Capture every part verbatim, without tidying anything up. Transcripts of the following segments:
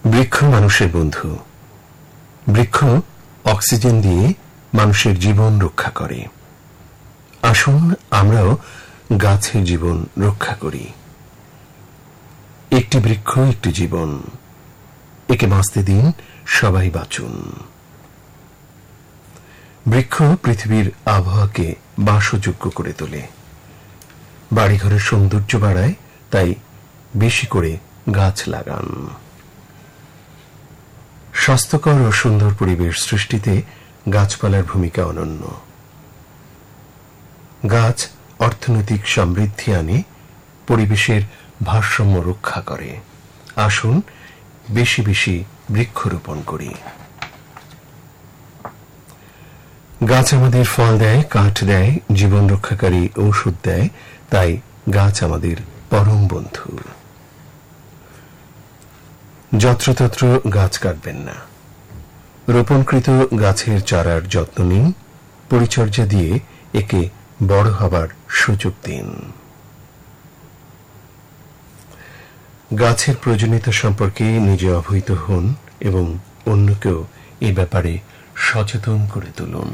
বৃক্ষ মানুষের বন্ধু। বৃক্ষ অক্সিজেন দিয়ে মানুষের জীবন রক্ষা করে। আসুন আমরাও গাছের জীবন রক্ষা করি। একটি বৃক্ষ একটি জীবন, একে বাঁচতে দিন, সবাই বাঁচুন। বৃক্ষ পৃথিবীর আবহাওয়াকে বাসযোগ্য করে তোলে, বাড়িঘরের সৌন্দর্য বাড়ায়। তাই বেশি করে গাছ লাগান। স্বাস্থ্যকর ও সুন্দর পরিবেশ সৃষ্টিতে গাছপালার ভূমিকা অনন্য। গাছ অর্থনৈতিক সমৃদ্ধি আনে, পরিবেশের ভারসাম্য রক্ষা করে। আসুন বেশি বেশি বৃক্ষরোপণ করি। গাছ আমাদের ফল দেয়, কাঠ দেয়, জীবন রক্ষাকারী ঔষধ দেয়। তাই গাছ আমাদের পরম বন্ধু। যত্রতত্র গাছ কাটবেন না। রোপণকৃত গাছের চারার যত্ন নিন, পরিচর্যা দিয়ে একে বড় হবার সুযোগ দিন। গাছের প্রয়োজনীয়তা সম্পর্কে নিজে অবহিত হন এবং অন্যকেও এ ব্যাপারে সচেতন করে তুলুন।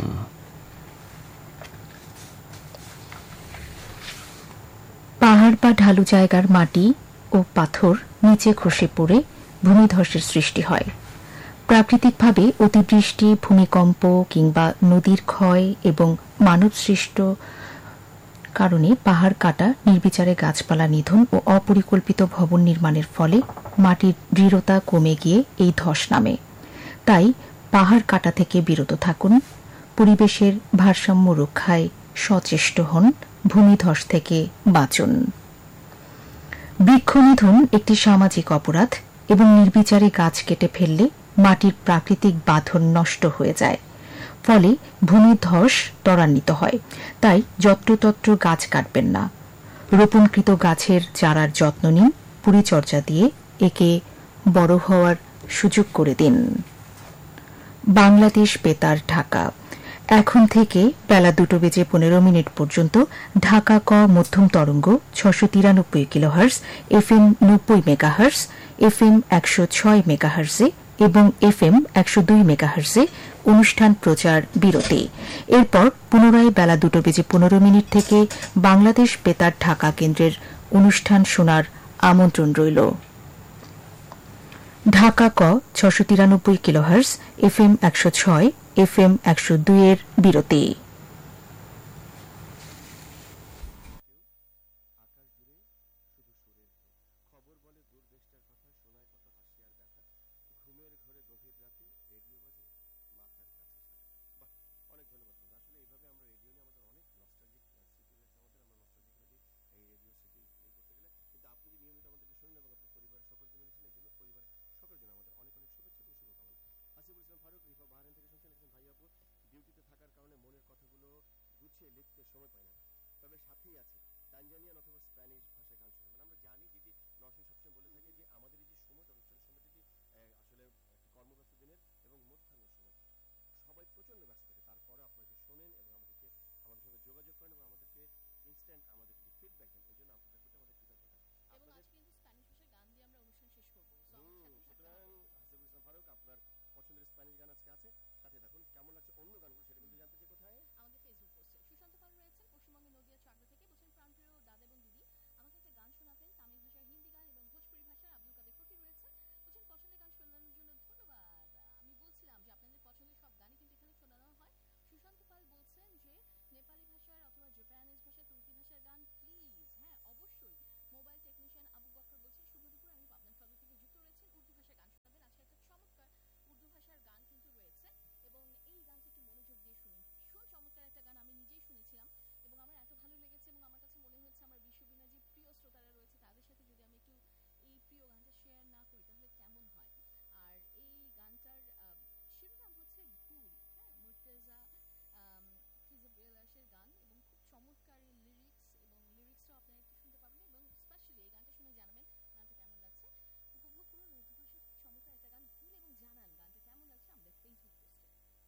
পাহাড় বা ঢালু জায়গার মাটি ও পাথর নিচে খসে পড়ে ভূমিধসের সৃষ্টি হয়। প্রাকৃতিকভাবে অতিবৃষ্টি, ভূমিকম্প কিংবা নদীর ক্ষয় এবং মানবসৃষ্ট কারণে পাহাড় কাটা, নির্বিচারে গাছপালা নিধন ও অপরিকল্পিত ভবন নির্মাণের ফলে মাটির দৃঢ়তা কমে গিয়ে এই ধস নামে। তাই পাহাড় কাটা থেকে বিরত থাকুন, পরিবেশের ভারসাম্য রক্ষায় সচেষ্ট হন, ভূমিধস থেকে বাঁচুন। বৃক্ষনিধন একটি সামাজিক অপরাধ এবং নির্বিচারে গাছ কেটে ফেললে মাটির প্রাকৃতিক বাঁধন নষ্ট হয়ে যায়, ফলে ভূমিধস ত্বরান্বিত হয়। তাই যত্রতত্র গাছ কাটবেন না। রোপণকৃত গাছের চারার যত্ন নিন, পরিচর্যা দিয়ে একে বড় হওয়ার সুযোগ করে দিন। বাংলাদেশ বেতার, ঢাকা। এখন থেকে বেলা দুটো বেজে পনেরো মিনিট পর্যন্ত ঢাকা ক মধ্যম তরঙ্গ ছশো তিরানব্বই কিলোহার্স, এফ এম নব্বই মেগাহার্স, এফ এম একশো ছয় মেগাহার্সে এবং এফ এম একশো দুই মেগাহার্সে অনুষ্ঠান প্রচার বিরতি। এরপর পুনরায় বেলা দুটো বেজে পনেরো মিনিট থেকে বাংলাদেশ বেতার ঢাকা কেন্দ্রের অনুষ্ঠান শোনার আমন্ত্রণ রইল। ঢাকা ক ছশো তিরানব্বই কিলোহার্স, এফ এম একশো ছয়, এফ এম একশো দুই এর বিরতি। লিখতে সময় পাই না, তবে সাথেই আছে তানজানিয়ান অথবা স্প্যানিশ ভাষায় গান শোনাবেন। আমরা জানি যদি নরসিং সবসময় বলে থাকে যে আমাদের এই যে সময়টা, অনুষ্ঠানের সময়টা আসলে একটি কর্মব্যস্ত দিনের এবং মধ্যাহ্ন সময়, সবাই প্রচন্ড ব্যস্ত থাকে। তারপরে আপনাকে শোনেন এবং আমাদেরকে আমাদের সঙ্গে যোগাযোগ করেন এবং আমাদেরকে ইনস্ট্যান্ট আমাদেরকে ফিডব্যাক দেন। এই জন্য